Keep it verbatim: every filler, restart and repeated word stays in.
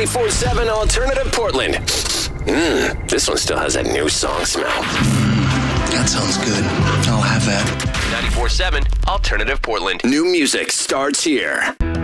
ninety-four point seven Alternative Portland. Mmm, this one still has that new song smell. That sounds good. I'll have that. ninety-four point seven Alternative Portland. New music starts here.